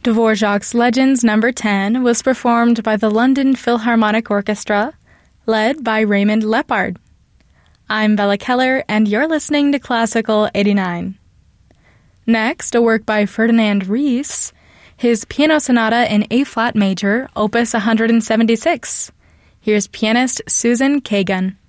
Dvorak's Legends No. 10 was performed by the London Philharmonic Orchestra, led by Raymond Lepard. I'm Bella Keller, and you're listening to Classical 89. Next, a work by Ferdinand Ries, his Piano Sonata in A-flat major, Opus 176. Here's pianist Susan Kagan.